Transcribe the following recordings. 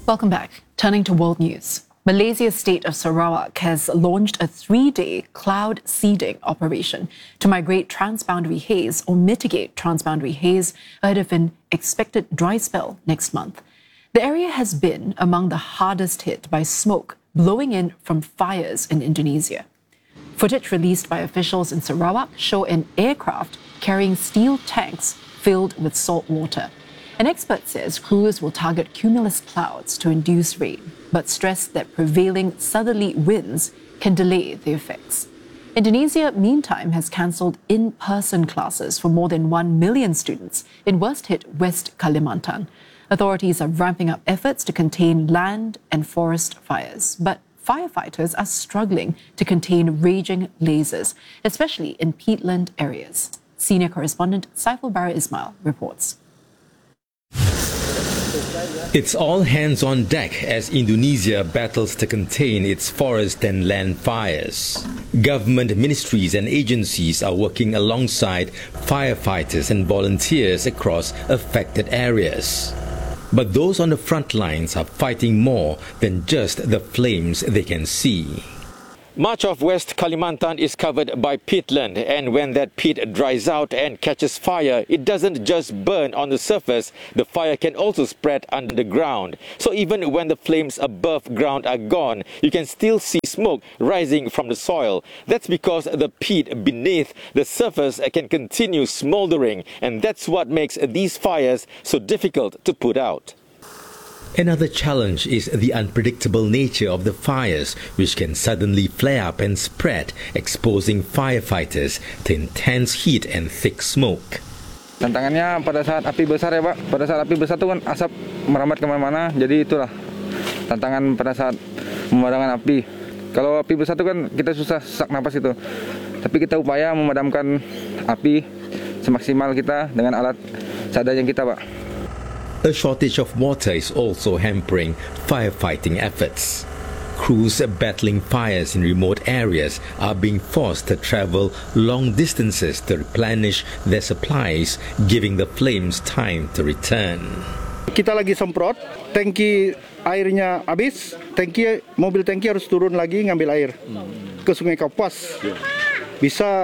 Welcome back. Turning to world news. Malaysia's state of Sarawak has launched a 3-day cloud seeding operation to migrate transboundary haze or mitigate transboundary haze ahead of an expected dry spell next month. The area has been among the hardest hit by smoke blowing in from fires in Indonesia. Footage released by officials in Sarawak show an aircraft carrying steel tanks filled with salt water. An expert says crews will target cumulus clouds to induce rain, but stress that prevailing southerly winds can delay the effects. Indonesia, meantime, has cancelled in-person classes for more than 1 million students in worst-hit West Kalimantan. Authorities are ramping up efforts to contain land and forest fires, but firefighters are struggling to contain raging blazes, especially in peatland areas. Senior correspondent Saiful Bara Ismail reports. It's all hands on deck as Indonesia battles to contain its forest and land fires. Government ministries and agencies are working alongside firefighters and volunteers across affected areas. But those on the front lines are fighting more than just the flames they can see. Much of West Kalimantan is covered by peatland, and when that peat dries out and catches fire, it doesn't just burn on the surface, the fire can also spread underground. So even when the flames above ground are gone, you can still see smoke rising from the soil. That's because the peat beneath the surface can continue smoldering, and that's what makes these fires so difficult to put out. Another challenge is the unpredictable nature of the fires, which can suddenly flare up and spread, exposing firefighters to intense heat and thick smoke. Tantangannya pada saat api besar ya Pak, pada saat api besar itu kan asap merambat kemana-mana, jadi itulah tantangan pada saat memadamkan api. Kalau api besar itu kan kita susah sesak napas itu, tapi kita upaya memadamkan api semaksimal kita dengan alat seadanya kita Pak. A shortage of water is also hampering firefighting efforts. Crews battling fires in remote areas are being forced to travel long distances to replenish their supplies, giving the flames time to return. Kita lagi semprot, tangki airnya habis, mobil tangki harus turun lagi ngambil air ke Sungai Kapuas. Bisa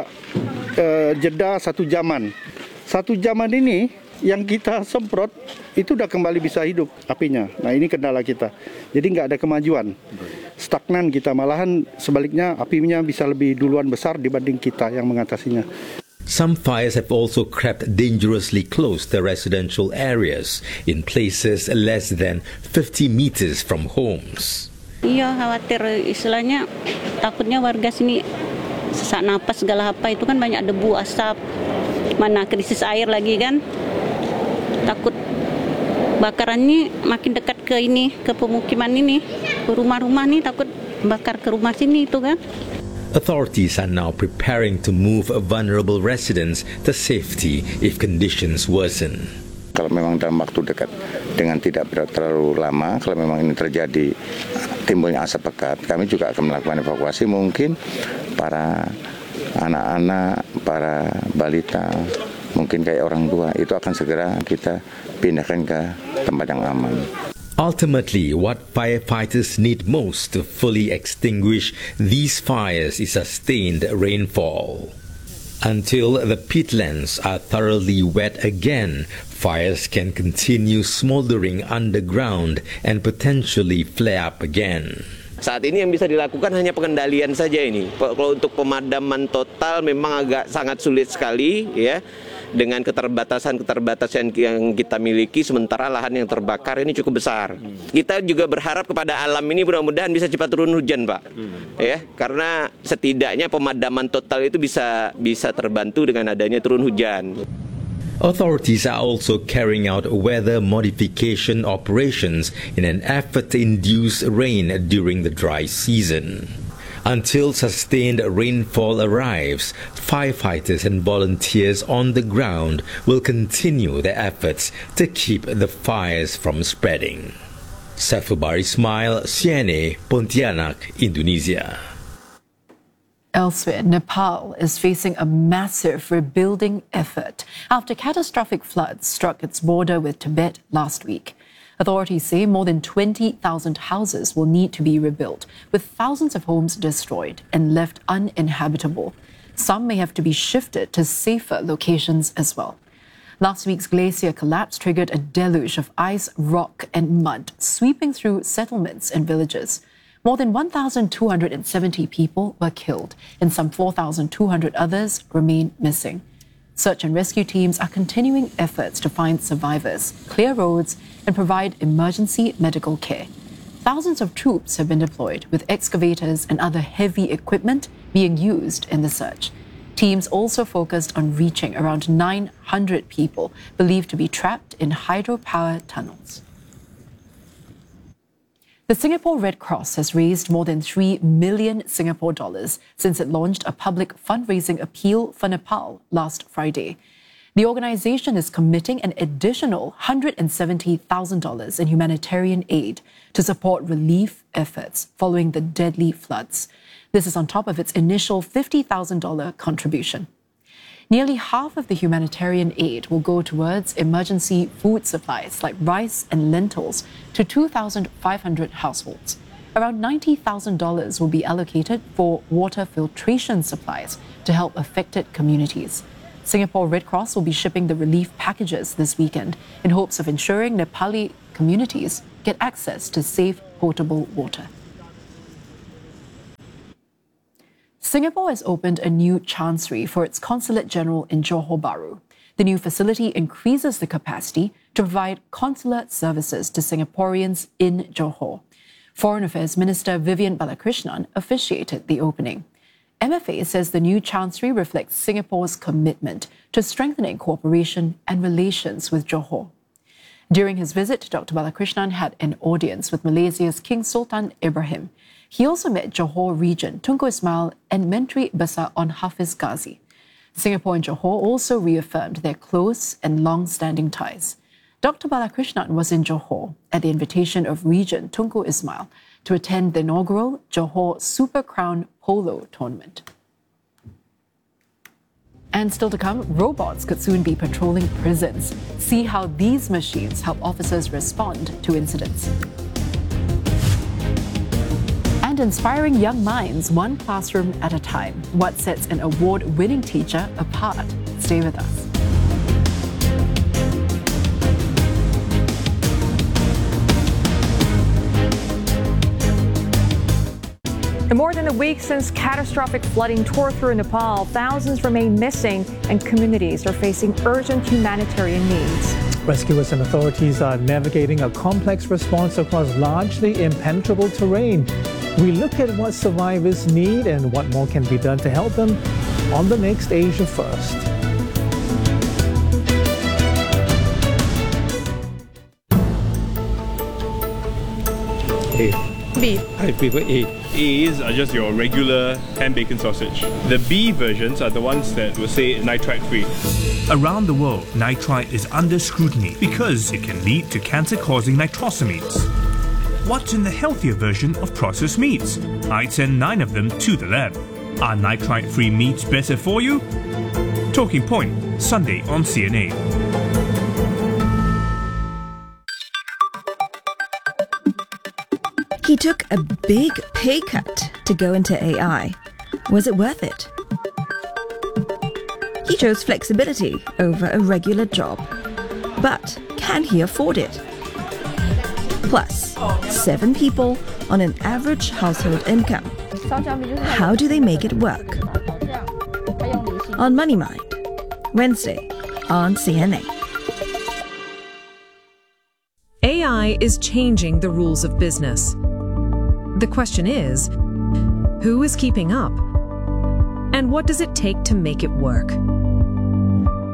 jeda 1 jaman. 1 jaman ini yang kita semprot itu udah kembali bisa hidup apinya. Nah ini kendala kita. Jadi nggak ada kemajuan. Stagnan kita, malahan sebaliknya apinya bisa lebih duluan besar dibanding kita yang mengatasinya. Some fires have also crept dangerously close to residential areas in places less than 50 meters from homes. Iya, khawatir istilahnya takutnya warga sini sesak napas segala apa itu kan banyak debu, asap. Mana krisis air lagi kan? Takut bakarannya makin dekat ke ini, ke pemukiman ini, ke rumah-rumah nih, takut bakar ke rumah sini itu kan. Authorities are now preparing to move vulnerable residents to safety if conditions worsen. Kalau memang dalam waktu dekat dengan tidak terlalu lama, kalau memang ini terjadi timbulnya asap pekat, kami juga akan melakukan evakuasi mungkin para anak-anak, para balita, mungkin kayak orang tua, itu akan segera kita pindahkan ke tempat yang aman. Ultimately, what firefighters need most to fully extinguish these fires is sustained rainfall. Until the peatlands are thoroughly wet again, fires can continue smoldering underground and potentially flare up again. Saat ini yang bisa dilakukan hanya pengendalian saja ini. Kalau untuk pemadaman total memang agak sangat sulit sekali ya. Dengan keterbatasan yang kita miliki, sementara lahan yang terbakar ini cukup besar. Kita juga berharap kepada alam ini mudah-mudahan bisa cepat turun hujan, Pak. Ya, karena setidaknya pemadaman total itu bisa terbantu dengan adanya turun hujan. Authorities are also carrying out weather modification operations in an effort to induce rain during the dry season. Until sustained rainfall arrives, firefighters and volunteers on the ground will continue their efforts to keep the fires from spreading. Saiful Bara Ismail, CNA, Pontianak, Indonesia. Elsewhere, Nepal is facing a massive rebuilding effort after catastrophic floods struck its border with Tibet last week. Authorities say more than 20,000 houses will need to be rebuilt, with thousands of homes destroyed and left uninhabitable. Some may have to be shifted to safer locations as well. Last week's glacier collapse triggered a deluge of ice, rock, and mud sweeping through settlements and villages. More than 1,270 people were killed, and some 4,200 others remain missing. Search and rescue teams are continuing efforts to find survivors, clear roads, and provide emergency medical care. Thousands of troops have been deployed, with excavators and other heavy equipment being used in the search. Teams also focused on reaching around 900 people believed to be trapped in hydropower tunnels. The Singapore Red Cross has raised more than 3 million Singapore dollars since it launched a public fundraising appeal for Nepal last Friday. The organization is committing an additional $170,000 in humanitarian aid to support relief efforts following the deadly floods. This is on top of its initial $50,000 contribution. Nearly half of the humanitarian aid will go towards emergency food supplies like rice and lentils to 2,500 households. Around $90,000 will be allocated for water filtration supplies to help affected communities. Singapore Red Cross will be shipping the relief packages this weekend in hopes of ensuring Nepali communities get access to safe potable water. Singapore has opened a new chancery for its Consulate General in Johor Bahru. The new facility increases the capacity to provide consular services to Singaporeans in Johor. Foreign Affairs Minister Vivian Balakrishnan officiated the opening. MFA says the new chancery reflects Singapore's commitment to strengthening cooperation and relations with Johor. During his visit, Dr. Balakrishnan had an audience with Malaysia's King Sultan Ibrahim. He also met Johor Regent Tunku Ismail and Menteri Besar On Hafiz Ghazi. Singapore and Johor also reaffirmed their close and long-standing ties. Dr. Balakrishnan was in Johor at the invitation of Regent Tunku Ismail to attend the inaugural Johor Super Crown Polo Tournament. And still to come, robots could soon be patrolling prisons. See how these machines help officers respond to incidents. And inspiring young minds, one classroom at a time. What sets an award-winning teacher apart? Stay with us. In more than a week since catastrophic flooding tore through Nepal, thousands remain missing and communities are facing urgent humanitarian needs. Rescuers and authorities are navigating a complex response across largely impenetrable terrain. We look at what survivors need and what more can be done to help them on the next Asia First. B. I prefer A. A's are just your regular ham bacon sausage. The B versions are the ones that will say nitrite free. Around the world, nitrite is under scrutiny because it can lead to cancer-causing nitrosamines. What's in the healthier version of processed meats? I'd send 9 of them to the lab. Are nitrite-free meats better for you? Talking Point, Sunday on CNA. He took a big pay cut to go into AI. Was it worth it? He chose flexibility over a regular job. But can he afford it? Plus, 7 people on an average household income. How do they make it work? On Money Mind, Wednesday on CNA. AI is changing the rules of business. The question is, who is keeping up? And what does it take to make it work?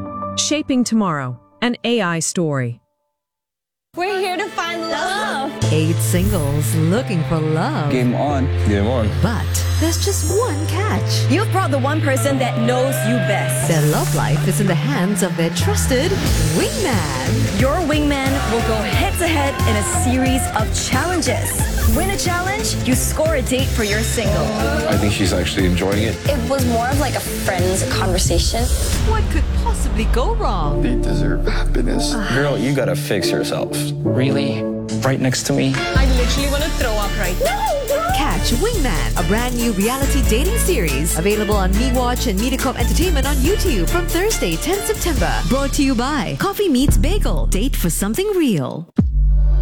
Shaping Tomorrow, an AI story. We're here to find love. 8 singles looking for love. Game on. Game on. But there's just one catch. You've brought the one person that knows you best. Their love life is in the hands of their trusted wingman. Your wingman will go head-to-head in a series of challenges. Win a challenge, you score a date for your single. I think she's actually enjoying it. It was more of like a friend's conversation. What could possibly go wrong? They deserve happiness. Girl, you gotta fix yourself. Really? Right next to me? I literally want to throw up right now. Catch Wingman, a brand new reality dating series available on MeWatch and Mediacorp Entertainment on YouTube from Thursday, 10 September. Brought to you by Coffee Meets Bagel. Date for something real.